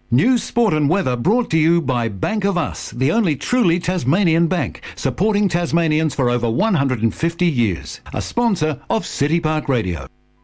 News, sport and weather brought to you by Bank of Us, the only truly Tasmanian bank, supporting Tasmanians for over 150 years. A sponsor of City Park Radio.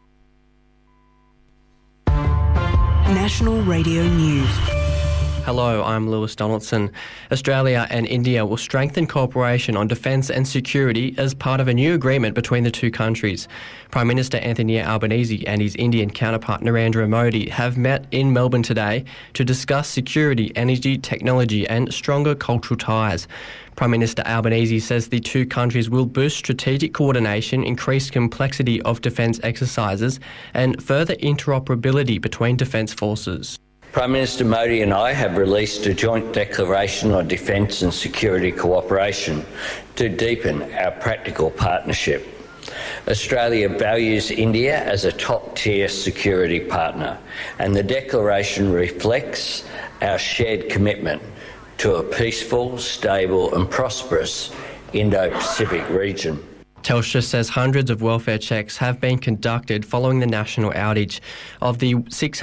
National Radio News. Hello, I'm Lewis Donaldson. Australia and India will strengthen cooperation on defence and security as part of a new agreement between the two countries. Prime Minister Anthony Albanese and his Indian counterpart Narendra Modi have met in Melbourne today to discuss security, energy, technology and stronger cultural ties. Prime Minister Albanese says the two countries will boost strategic coordination, increase complexity of defence exercises and further interoperability between defence forces. Prime Minister Modi and I have released a joint declaration on defence and security cooperation to deepen our practical partnership. Australia values India as a top-tier security partner, and the declaration reflects our shared commitment to a peaceful, stable and prosperous Indo-Pacific region. Telstra says hundreds of welfare checks have been conducted following the national outage. Of the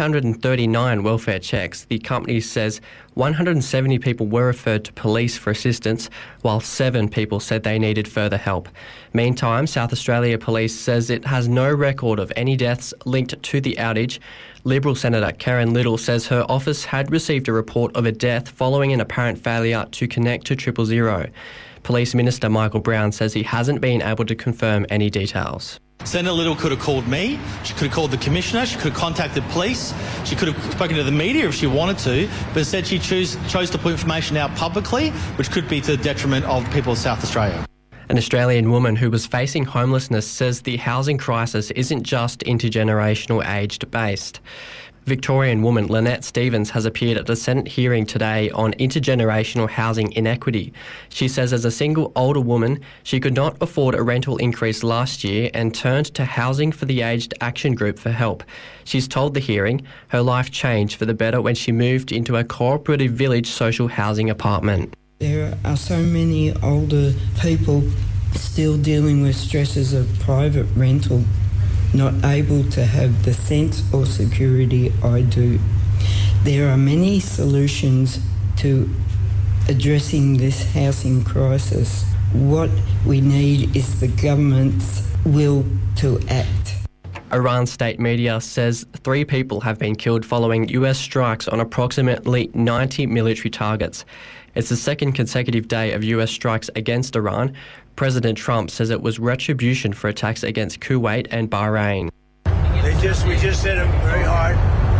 639 welfare checks, the company says 170 people were referred to police for assistance, while 7 people said they needed further help. Meantime, South Australia Police says it has no record of any deaths linked to the outage. Liberal Senator Karen Little says her office had received a report of a death following an apparent failure to connect to 000. Police Minister Michael Brown says he hasn't been able to confirm any details. Senator Little could have called me, she could have called the Commissioner, she could have contacted police, she could have spoken to the media if she wanted to, but instead she chose to put information out publicly, which could be to the detriment of people of South Australia. An Australian woman who was facing homelessness says the housing crisis isn't just intergenerational aged-based. Victorian woman Lynette Stevens has appeared at a Senate hearing today on intergenerational housing inequity. She says as a single older woman, she could not afford a rental increase last year and turned to Housing for the Aged Action Group for help. She's told the hearing her life changed for the better when she moved into a cooperative village social housing apartment. There are so many older people still dealing with stresses of private rental, not able to have the sense or security I do. There are many solutions to addressing this housing crisis. What we need is the government's will to act. Iran state media says 3 people have been killed following US strikes on approximately 90 military targets. It's the second consecutive day of US strikes against Iran. President Trump says it was retribution for attacks against Kuwait and Bahrain. We just hit them very hard,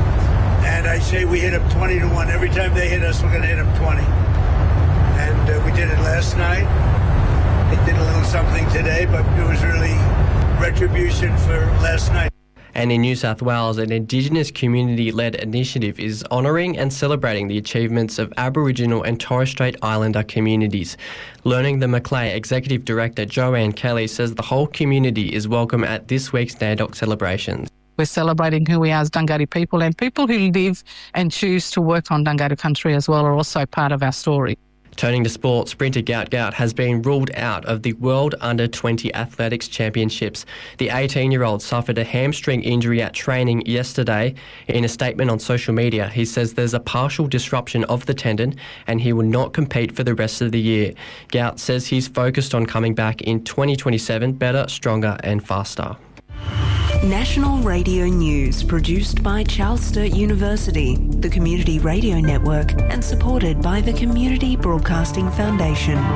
and I say we hit them 20-1. Every time they hit us, we're going to hit them 20. And we did it last night. They did a little something today, but it was really retribution for last night. And in New South Wales, an Indigenous community-led initiative is honouring and celebrating the achievements of Aboriginal and Torres Strait Islander communities. Learning the Macleay Executive Director Joanne Kelly says the whole community is welcome at this week's NAIDOC celebrations. We're celebrating who we are as Dungari people, and people who live and choose to work on Dungari country as well are also part of our story. Turning to sport, sprinter Gout Gout has been ruled out of the World Under-20 Athletics Championships. The 18-year-old suffered a hamstring injury at training yesterday. In a statement on social media, he says there's a partial disruption of the tendon and he will not compete for the rest of the year. Gout says he's focused on coming back in 2027 better, stronger and faster. National Radio News, produced by Charles Sturt University, the Community Radio Network, and supported by the Community Broadcasting Foundation.